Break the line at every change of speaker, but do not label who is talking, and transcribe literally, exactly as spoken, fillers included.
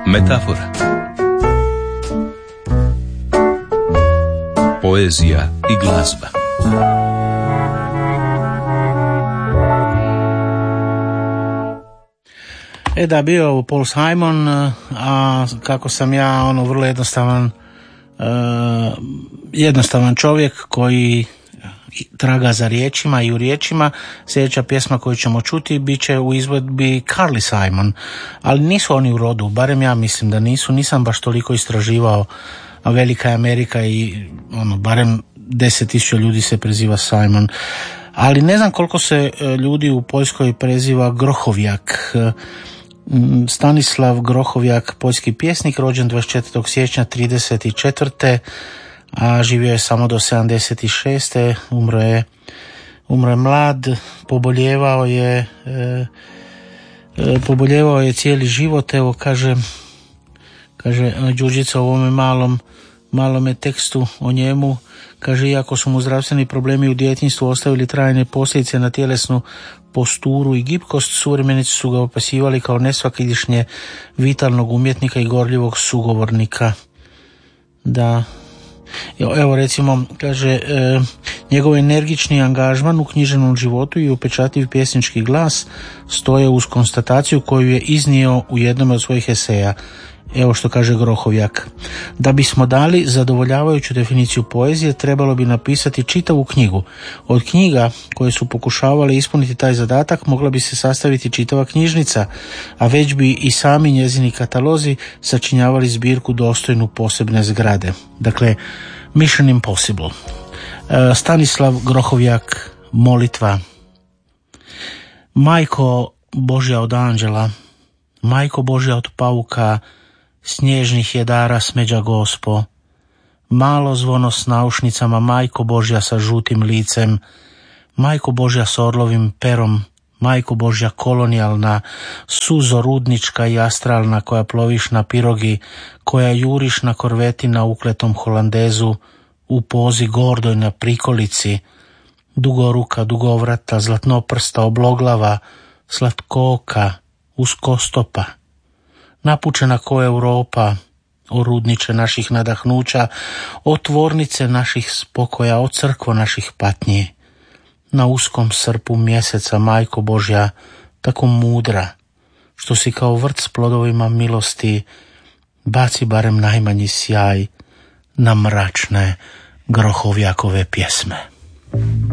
Metafora. Poezija i glazba.
E da, bio Paul Simon, a kako sam ja ono vrlo jednostavan uh, jednostavan čovjek koji traga za riječima i u riječima. Sljedeća pjesma koju ćemo čuti bit će u izvedbi Carly Simon, ali nisu oni u rodu, barem ja mislim da nisu, nisam baš toliko istraživao, a velika je Amerika i ono, barem deset tisuća ljudi se preziva Simon, ali ne znam koliko se ljudi u Poljskoj preziva Grohovjak. Stanislav Grohovjak, poljski pjesnik, rođen dvadeset četvrtog siječnja trideset četvrte a živio je samo do sedamdeset šeste Umro je, umro je mlad, poboljevao je, e, e, poboljevao je cijeli život. Evo kaže, kaže Đurđica u ovome malom, malome tekstu o njemu. Kaže, iako su mu zdravstveni problemi u djetinjstvu ostavili trajne posljedice na tjelesnu posturu i gibkost, suvremenici su ga opasivali kao nesvakidišnje vitalnog umjetnika i gorljivog sugovornika. Da. Evo recimo, kaže, e, njegov energični angažman u književnom životu i upečatljiv pjesnički glas stoje uz konstataciju koju je iznio u jednom od svojih eseja. Evo što kaže Grohovjak. Da bismo dali zadovoljavajuću definiciju poezije, trebalo bi napisati čitavu knjigu. Od knjiga koje su pokušavale ispuniti taj zadatak mogla bi se sastaviti čitava knjižnica, a već bi i sami njezini katalozi sačinjavali zbirku dostojnu posebne zgrade. Dakle, Mission Impossible. Stanislav Grohovjak, molitva. Majko Božja od anđela, Majko Božja od pauka, snježnih jedara smeđa Gospo, malo zvono s naušnicama, Majko Božja sa žutim licem, Majko Božja s orlovim perom, Majko Božja kolonijalna, suzo rudnička i astralna, koja ploviš na pirogi, koja juriš na korveti na ukletom holandezu, u pozi gordoj na prikolici, dugoruka, dugovrata, zlatnoprsta, obloglava, slatkooka, uskostopa, napučena ko Europa, o rudniče naših nadahnuća, o tvornice naših spokoja, o crkvo naših patnji. Na uskom srpu mjeseca, Majko Božja, tako mudra, što si kao vrt s plodovima milosti, baci barem najmanji sjaj na mračne Grohovjakove pjesme.